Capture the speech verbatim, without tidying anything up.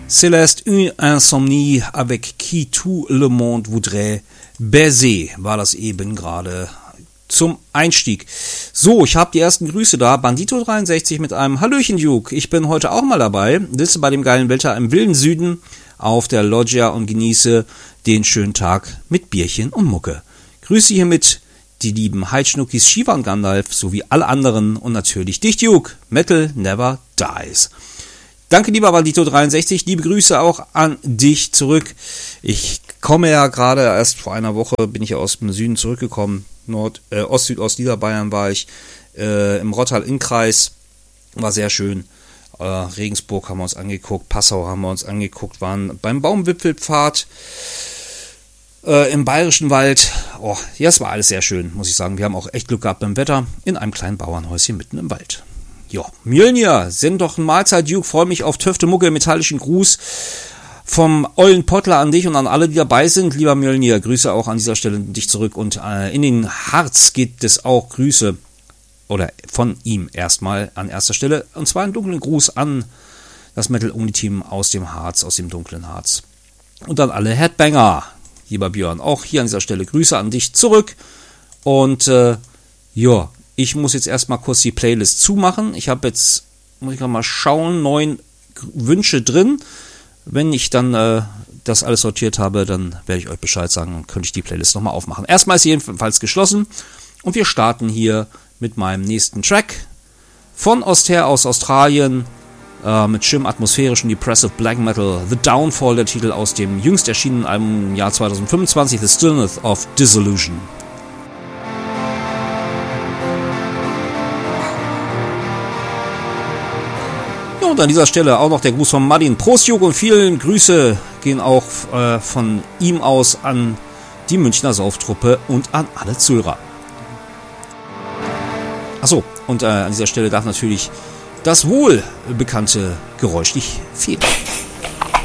Céleste, une insomnie avec qui tout le monde voudrait baiser, war das eben gerade zum Einstieg. So, ich habe die ersten Grüße da. Bandito dreiundsechzig mit einem Hallöchen, Duke. Ich bin heute auch mal dabei. Sitze bei dem geilen Wetter im wilden Süden auf der Loggia und genieße den schönen Tag mit Bierchen und Mucke. Grüße hiermit die lieben Heidschnuckis, Shiva und Gandalf sowie alle anderen und natürlich dich, Duke. Metal never dies. Danke, lieber Bandito dreiundsechzig. Liebe Grüße auch an dich zurück. Ich komme ja gerade erst vor einer Woche, bin ich ja aus dem Süden zurückgekommen. Nord, äh, Ost, Südost, Niederbayern war ich. Äh, Im Rottal-Innkreis. War sehr schön. Äh, Regensburg haben wir uns angeguckt. Passau haben wir uns angeguckt. Waren beim Baumwipfelpfad. Äh, Im Bayerischen Wald. Oh, ja, es war alles sehr schön, muss ich sagen. Wir haben auch echt Glück gehabt beim Wetter. In einem kleinen Bauernhäuschen mitten im Wald. Ja, Mjölnir, sind doch ein Mahlzeit, Duke. Freue mich auf Töfte Mucke, metallischen Gruß vom ollen Pottler an dich und an alle, die dabei sind. Lieber Mjölnir, Grüße auch an dieser Stelle dich zurück. Und äh, in den Harz gibt es auch Grüße, oder von ihm erstmal an erster Stelle. Und zwar einen dunklen Gruß an das Metal-Only-Team aus dem Harz, aus dem dunklen Harz. Und an alle Headbanger, lieber Björn. Auch hier an dieser Stelle Grüße an dich zurück. Und äh, ja, ich muss jetzt erstmal kurz die Playlist zumachen. Ich habe jetzt, muss ich mal schauen, neun Wünsche drin. Wenn ich dann äh, das alles sortiert habe, dann werde ich euch Bescheid sagen, dann könnte ich die Playlist nochmal aufmachen. Erstmal ist sie jedenfalls geschlossen und wir starten hier mit meinem nächsten Track von Oster aus Australien äh, mit schönem atmosphärischen Depressive Black Metal. The Downfall, der Titel aus dem jüngst erschienenen Album im Jahr zwanzig fünfundzwanzig, The Stillness of Dissolution. Und an dieser Stelle auch noch der Gruß von Martin. Prost, Juk, und vielen Grüße gehen auch äh, von ihm aus an die Münchner Sauftruppe und an alle Zuhörer. Achso, und äh, an dieser Stelle darf natürlich das wohl bekannte Geräusch nicht fehlen.